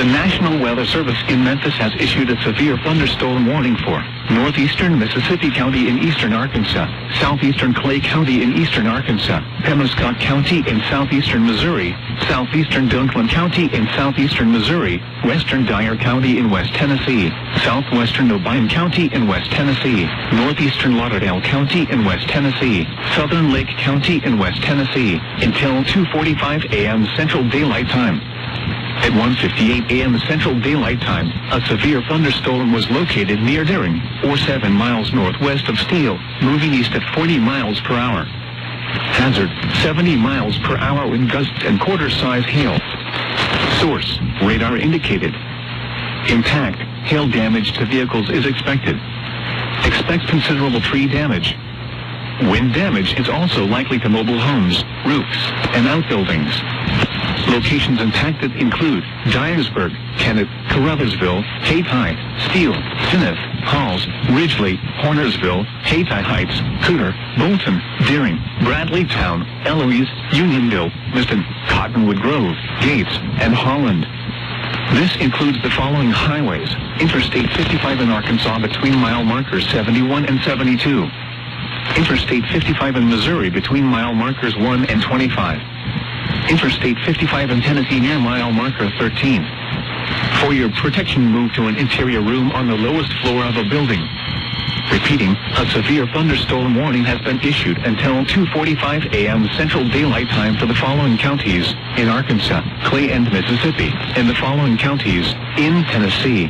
National Weather Service in Memphis has issued a severe thunderstorm warning for northeastern Mississippi County in eastern Arkansas, southeastern Clay County in eastern Arkansas, Pemiscot County in southeastern Missouri, southeastern Dunklin County in southeastern Missouri, western Dyer County in West Tennessee, southwestern Obion County in West Tennessee, northeastern Lauderdale County in West Tennessee, southern Lake County in West Tennessee, until 2:45 a.m. Central Daylight Time. At 1:58 a.m. Central Daylight Time, a severe thunderstorm was located near Deering, or 7 miles northwest of Steele, moving east at 40 miles per hour. Hazard, 70 miles per hour wind gusts and quarter-size hail. Source, radar indicated. Impact, hail damage to vehicles is expected. Expect considerable tree damage. Wind damage is also likely to mobile homes, roofs, and outbuildings. Locations impacted include Dyersburg, Kennett, Caruthersville, Hayti, Steele, Tinnith, Halls, Ridgely, Hornersville, Hayti Heights, Cooter, Bolton, Deering, Bradleytown, Eloise, Unionville, Liston, Cottonwood Grove, Gates, and Holland. This includes the following highways: Interstate 55 in Arkansas between mile markers 71 and 72. Interstate 55 in Missouri between mile markers 1 and 25. Interstate 55 in Tennessee near mile marker 13. For your protection, move to an interior room on the lowest floor of a building. Repeating, a severe thunderstorm warning has been issued until 2:45 a.m. Central Daylight Time for the following counties in Arkansas, Clay, and Mississippi, and the following counties in Tennessee.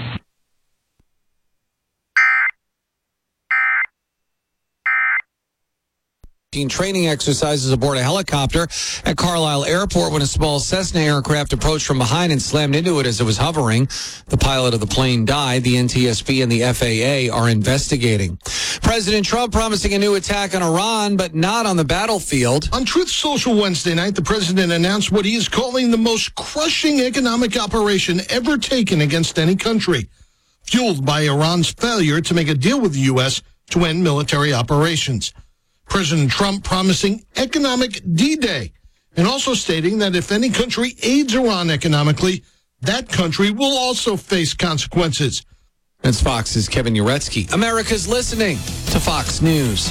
Training exercises aboard a helicopter at Carlisle Airport when a small Cessna aircraft approached from behind and slammed into it as it was hovering. The pilot of the plane died. The NTSB and the FAA are investigating. President Trump promising a new attack on Iran, but not on the battlefield. On Truth Social Wednesday night, the president announced what he is calling the most crushing economic operation ever taken against any country, fueled by Iran's failure to make a deal with the U.S. to end military operations. President Trump promising economic D-Day and also stating that if any country aids Iran economically, that country will also face consequences. That's Fox's Kevin Uretsky. America's listening to Fox News.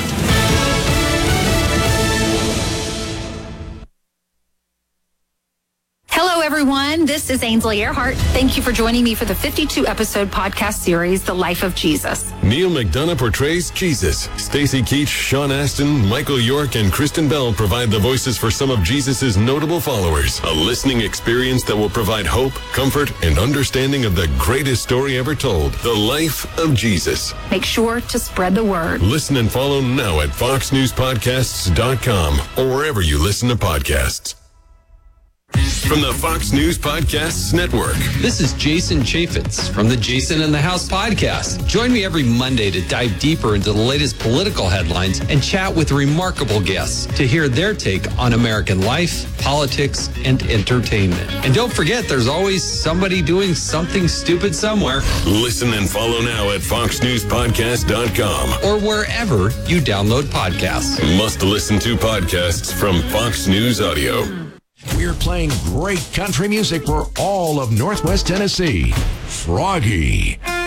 Hello, everyone. This is Ainsley Earhart. Thank you for joining me for the 52-episode podcast series, The Life of Jesus. Neil McDonough portrays Jesus. Stacey Keach, Sean Astin, Michael York, and Kristen Bell provide the voices for some of Jesus' notable followers. A listening experience that will provide hope, comfort, and understanding of the greatest story ever told, The Life of Jesus. Make sure to spread the word. Listen and follow now at foxnewspodcasts.com or wherever you listen to podcasts. From the Fox News Podcasts Network. This is Jason Chaffetz from the Jason in the House podcast. Join me every Monday to dive deeper into the latest political headlines and chat with remarkable guests to hear their take on American life, politics, and entertainment. And don't forget, there's always somebody doing something stupid somewhere. Listen and follow now at foxnewspodcast.com or wherever you download podcasts. Must listen to podcasts from Fox News Audio. We're playing great country music for all of Northwest Tennessee. Froggy.